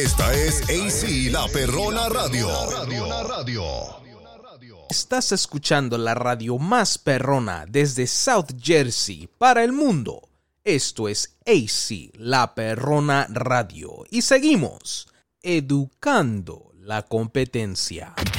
Esta es AC La Perrona Radio. Estás escuchando la radio más perrona desde South Jersey para el mundo. Esto es AC La Perrona Radio y seguimos educando la competencia.